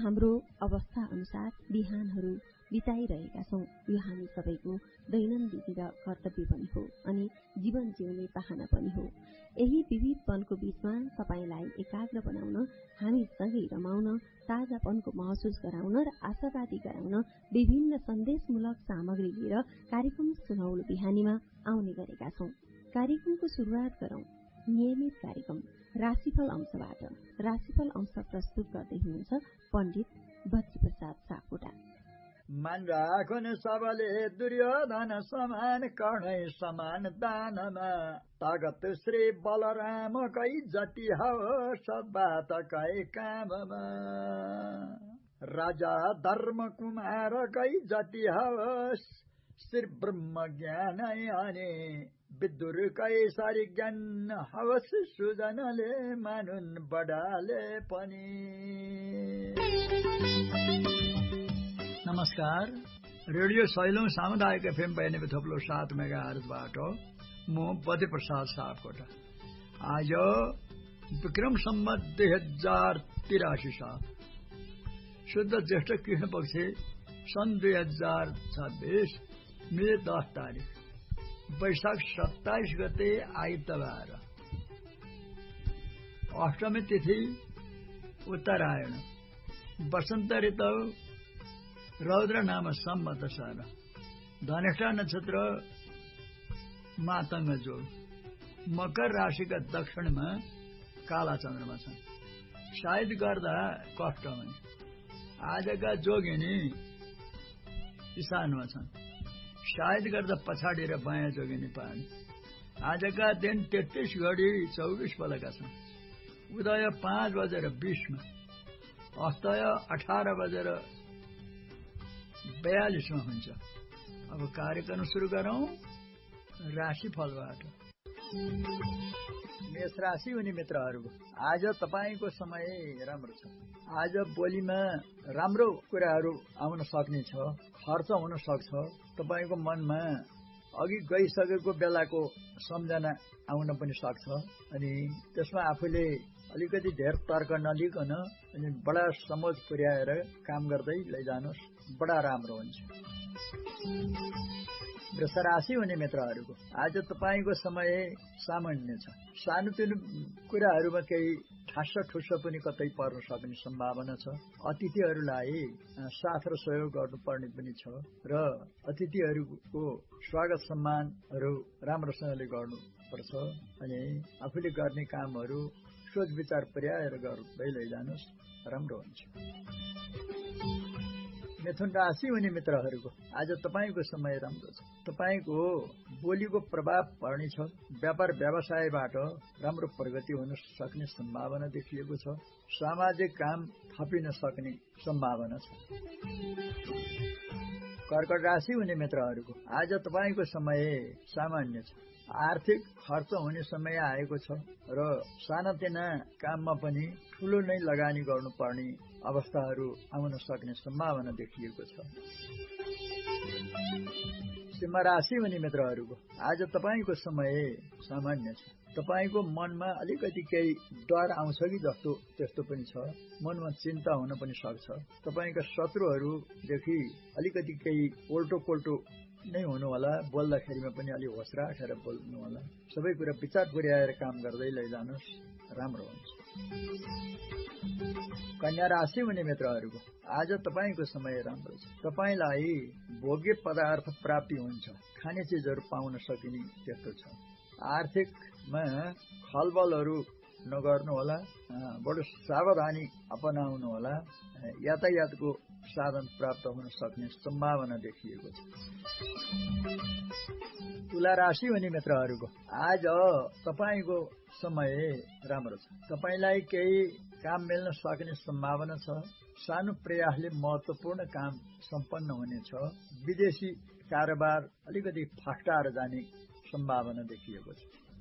हाम्रो अवस्था अनुसार बिहानहरू बिताइरहेका छौं। यो हामी सबैको दैनन्दिन र कर्तव्य पनि हो अनि जीवन जिउने चाहना पनि हो। यही विविधपनको बीचमा तपाईलाई एकाग्र बनाउन, हामी सँगै रमाउन, ताजापनको महसुस गराउन र आशावादी गराउन विभिन्न सन्देशमूलक सामग्री लिएर कार्यक्रम सुनौलो बिहानीमा आउने गरेका छौं। कार्यक्रमको शुरूआत गरौं नियमित कार्यक्रम राशिफल अंशबाट। राशिफल अंश प्रस्तुत गर्दै हुनुहुन्छ पण्डित बच्ची प्रसाद सापकोटा। मन राखुन सबले दुर्योधन समान, कर्णै समान दानमा, तागत श्री बलराम कै जति होस् बात कै काममा, राजा धर्म कुमार कै जति होस् श्री ब्रह्म ज्ञान आने, विदुर कैसारी ज्ञान हवस् सुजनले मानुन बडाले पनि। नमस्कार, रेडियो सैलौं सामुदायिक एफएम 92.7 मेगाहर्जबाट म बद्री प्रसाद सापकोटा। आज विक्रम सम्वत 2083 साल शुद्ध ज्येष्ठ कृष्ण पक्ष सन् 2026 मे 10 तारिक वैशाख 27 गते आइतबार, अष्टमी तिथि उत्तरायण, वसन्त ऋतु, रौद्र नाम संवत्सर, धनिष्ठा नक्षत्र, मातंग जोग, मकर राशिका दक्षिणमा काला चन्द्रमा छन्। सायद गर्दा कष्ट हुने। आजका जोगिनी ईशानमा छन्। सायद गर्दा पछाडि र बायाँ जोगिनी पानी। आजका दिन 33 घडी 24 बेलका छन्। उदय 5:20 मा, अस्तय 18:42 मा हुन्छ। अब कार्यक्रम सुरु गरौं राशिफलबाट। मेष राशि हुने मित्रहरूको आज तपाईको समय राम्रो छ। आज बोलीमा राम्रो कुराहरू आउन सक्ने छ, खर्च हुन सक्छ। तपाईको मनमा अघि गइसकेको बेलाको सम्झना आउन पनि सक्छ अनि त्यसमा आफूले अलिकति धेर तर्क नलिकन अनि बडा समझ पुर्याएर काम गर्दै लैजानुस्, बडा राम्रो हुन्छ। वृष राशि हुने मित्रहरूको आज तपाईको समय सामान्य छ। सानोतिनो कुराहरूमा केही ठास्स ठुस्स पनि कतै पर्न सक्ने सम्भावना छ। अतिथिहरूलाई साथ र सहयोग गर्नुपर्ने पनि छ र अतिथिहरूको स्वागत सम्मानहरू राम्रोसँगले गर्नुपर्छ अनि आफूले गर्ने कामहरू सोच विचार पुर्याएर गर्दै लैजानुस्, राम्रो हुन्छ। मिथुन राशि हुने मित्रहरूको आज तपाईको समय राम्रो छ। तपाईको बोलीको प्रभाव पर्ने छ। व्यापार व्यवसायबाट राम्रो प्रगति हुन सक्ने सम्भावना देखिएको छ। सामाजिक काम थपिन सक्ने सम्भावना छ। कर्कट राशि हुने मित्रहरूको आज तपाईको समय सामान्य छ। आर्थिक खर्च हुने समय आएको छ र सानातिना काममा पनि ठूलो नै लगानी गर्नुपर्ने अवस्थाहरू आउन सक्ने सम्भावना देखिएको छ। सिंह राशि हुने मित्रहरूको आज तपाईको समय सामान्य छ। तपाईको मनमा अलिकति केही डर आउँछ कि जस्तो त्यस्तो पनि छ। मनमा चिन्ता हुन पनि सक्छ। तपाईका शत्रुहरूदेखि अलिकति केही उल्टो नै हुनु होला। बोल्दाखेरिमा पनि अलि होस राखेर बोल्नु होला। सबै कुरा विचार पुर्याएर काम गर्दै लैजानुस्, राम्रो हुन्छ। कन्या राशि हुने मित्रहरूको आज तपाईको समय राम्रो छ। तपाईलाई भोग्य पदार्थ प्राप्ति हुन्छ। खाने चीजहरू पाउन सकिने त्यस्तो छ। आर्थिकमा खलबलहरू नगर्नु होला। बडो सावधानी अपनाउनु होला। यातायातको साधन प्राप्त हुन सक्ने सम्भावना देखिएको छ। तुला राशि हुने मित्रहरूको आज तपाईको समय राम्रो छ। तपाईलाई केही काम मिल्न सक्ने सम्भावना छ। सानो प्रयासले महत्वपूर्ण काम सम्पन्न हुनेछ। विदेशी कारोबार अलिकति फस्टाएर जाने सम्भावना देखिएको छ।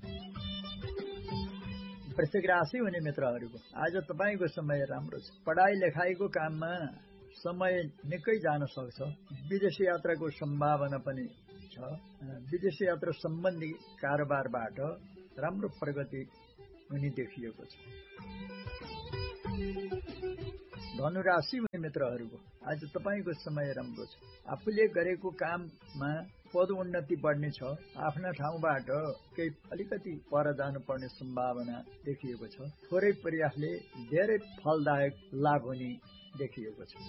वृश्चिक राशि हुने मित्रहरूको आज तपाईको समय राम्रो छ। पढाइ लेखाइको काममा समय निकै जान सक्छ। विदेशी यात्राको सम्भावना पनि छ। विदेशी यात्रा सम्बन्धी कारोबारबाट राम्रो प्रगति हुने देखिएको छ। धनुराशि हुने मित्रहरूको आज तपाईँको समय राम्रो छ। आफूले गरेको काममा पदोन्नति बढ्ने छ। आफ्ना ठाउँबाट केही अलिकति पर जानुपर्ने सम्भावना देखिएको छ। थोरै प्रयासले धेरै फलदायक लाभ हुने देखिएको छ।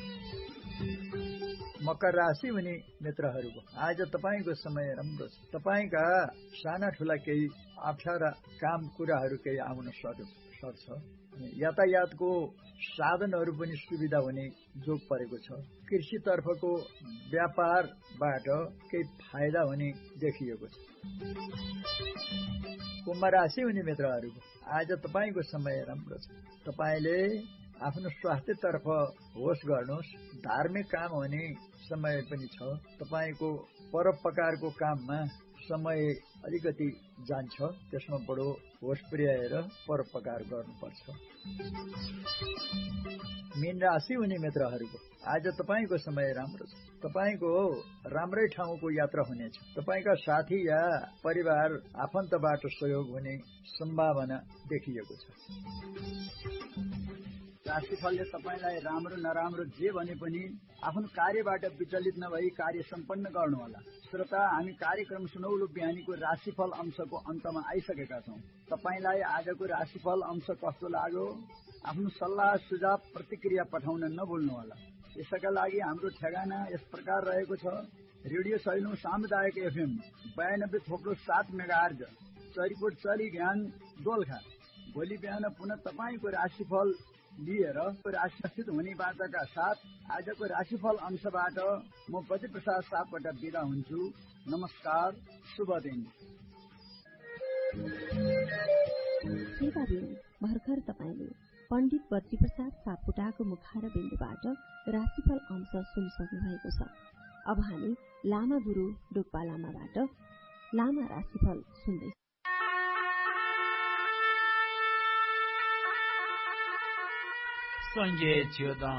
मकर राशि हुने मित्रहरूको आज तपाईँको समय राम्रो छ। तपाईँका साना ठूला केही अप्ठ्यारा काम कुराहरू केही आउन सक्छ। यातायातको साधनहरू पनि सुविधा हुने जोग परेको छ। कृषितर्फको व्यापारबाट केही फाइदा हुने देखिएको छ। कुम्भ राशि हुने मित्रहरूको आज तपाईँको समय राम्रो छ। तपाईँले आफ्नो स्वास्थ्यतर्फ होस गर्नुहोस्। धार्मिक काम हुने समय पनि छ। तपाईँको परोपकारको काममा समय अलिकति जान्छ। त्यसमा बडो होस पुर्याएर परोपकार गर्नुपर्छ। मीन राशि हुने मित्रहरूको आज तपाईँको समय राम्रो छ। तपाईँको राम्रै ठाउँको यात्रा हुनेछ। तपाईँका साथी या परिवार आफन्तबाट सहयोग हुने सम्भावना देखिएको छ। राशिफलले तपाईँलाई राम्रो नराम्रो जे भने पनि आफ्नो कार्यबाट विचलित नभई कार्य सम्पन्न गर्नुहोला। श्रोता, हामी कार्यक्रम सुनौलो बिहानीको राशिफल अंशको अन्तमा आइसकेका छौँ। तपाईँलाई आजको राशिफल अंश कस्तो लाग्यो? आफ्नो सल्लाह सुझाव प्रतिक्रिया पठाउन नभुल्नुहोला। यसका लागि हाम्रो ठेगाना यस प्रकार रहेको छ। रेडियो सैलुङ सामुदायिक FM 92.7 मेगाहर्ज, चरीकोट चली ज्ञान दोलखा। भोलि बिहान पुनः तपाईँको राशिफल लिएर राशिस्थित हुने बाचाका साथ आजको राशिफल अंशबाट म बद्री प्रसाद सापकोटा बिदा हुन्छु। नमस्कार, शुभ दिन। भर्खर तपाईँले पण्डित बद्री प्रसाद सापकोटाको मुखार बिन्दुबाट राशिफल अंश सुनिसक्नु भएको छ। अब हामी लामा गुरु डोक्पा लामाबाट लामा राशिफल सुन्दै संजय